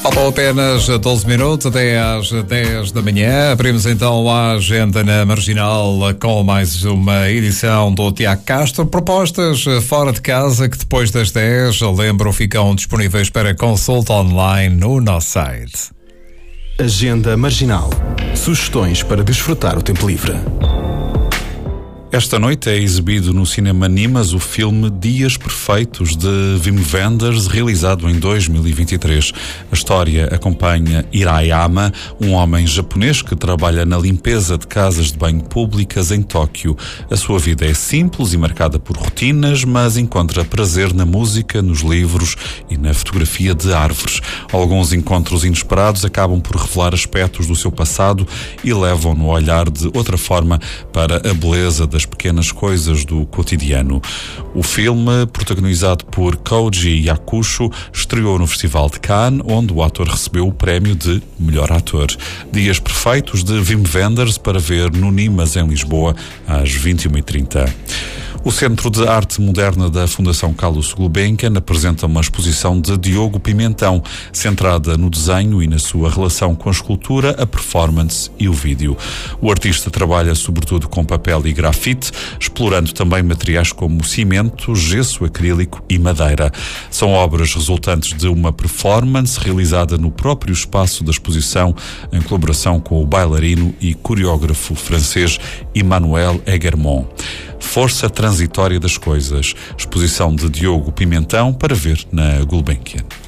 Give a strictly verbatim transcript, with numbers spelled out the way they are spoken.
Faltam apenas doze minutos até às dez da manhã. Abrimos então a agenda na Marginal com mais uma edição do Tiago Castro. Propostas fora de casa que depois das dez, lembro, ficam disponíveis para consulta online no nosso site. Agenda Marginal. Sugestões para desfrutar o tempo livre. Esta noite é exibido no Cinema Nimas o filme Dias Perfeitos, de Wim Wenders, realizado em dois mil e vinte e três. A história acompanha Hirayama, um homem japonês que trabalha na limpeza de casas de banho públicas em Tóquio. A sua vida é simples e marcada por rotinas, mas encontra prazer na música, nos livros e na fotografia de árvores. Alguns encontros inesperados acabam por revelar aspectos do seu passado e levam-no a olhar de outra forma para a beleza das pequenas coisas do cotidiano. O filme, protagonizado por Koji Yakusho, estreou no Festival de Cannes, onde o ator recebeu o prémio de melhor ator. Dias Perfeitos, de Wim Wenders, para ver no Nimas, em Lisboa, às vinte e uma e trinta. O Centro de Arte Moderna da Fundação Carlos Gulbenkian apresenta uma exposição de Diogo Pimentão, centrada no desenho e na sua relação com a escultura, a performance e o vídeo. O artista trabalha sobretudo com papel e grafite, explorando também materiais como cimento, gesso acrílico e madeira. São obras resultantes de uma performance realizada no próprio espaço da exposição, em colaboração com o bailarino e coreógrafo francês Emmanuel Egermont. Força Transitória das Coisas, exposição de Diogo Pimentão, para ver na Gulbenkian.